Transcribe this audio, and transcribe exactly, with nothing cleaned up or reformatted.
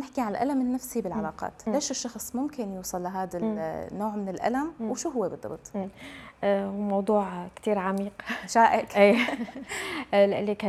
نحكي عن الألم النفسي بالعلاقات. م. ليش الشخص ممكن يوصل لهذا النوع من الألم م. وشو هو بالضبط؟ هو موضوع كتير عميق شائك. اي لك